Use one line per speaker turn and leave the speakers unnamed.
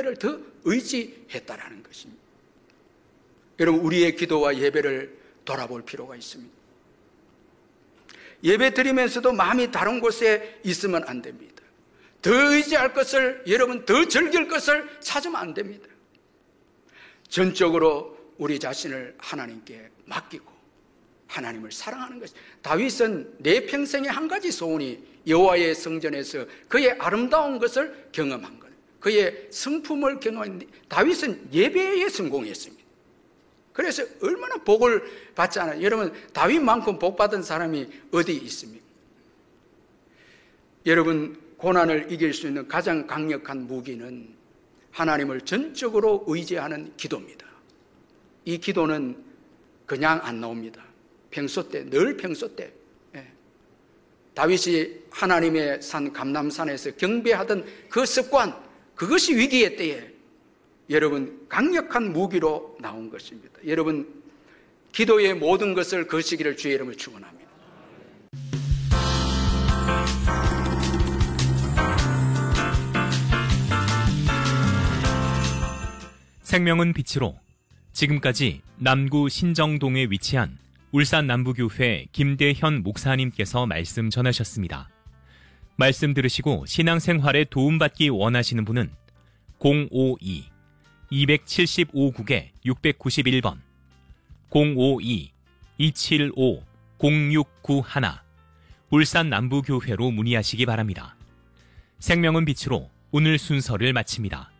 예배를 더 의지했다라는 것입니다. 여러분, 우리의 기도와 예배를 돌아볼 필요가 있습니다. 예배 드리면서도 마음이 다른 곳에 있으면 안 됩니다. 더 의지할 것을, 여러분 더 즐길 것을 찾으면 안 됩니다. 전적으로 우리 자신을 하나님께 맡기고 하나님을 사랑하는 것이, 다윗은 내 평생에 한 가지 소원이 여호와의 성전에서 그의 아름다운 것을 경험한 것, 그의 성품을 경험했는데 다윗은 예배에 성공했습니다. 그래서 얼마나 복을 받지 않아요. 여러분, 다윗만큼 복 받은 사람이 어디 있습니까? 여러분, 고난을 이길 수 있는 가장 강력한 무기는 하나님을 전적으로 의지하는 기도입니다. 이 기도는 그냥 안 나옵니다. 평소 때, 늘 평소 때. 다윗이 하나님의 산 감람산에서 경배하던 그 습관, 그것이 위기의 때에 여러분 강력한 무기로 나온 것입니다. 여러분, 기도의 모든 것을 거시기를 주의 이름으로 축원합니다.
생명은 빛으로, 지금까지 남구 신정동에 위치한 울산 남부교회 김대현 목사님께서 말씀 전하셨습니다. 말씀 들으시고 신앙생활에 도움받기 원하시는 분은 052-275국에 691번, 052-275-0691 울산 남부교회로 문의하시기 바랍니다. 생명은 빛으로 오늘 순서를 마칩니다.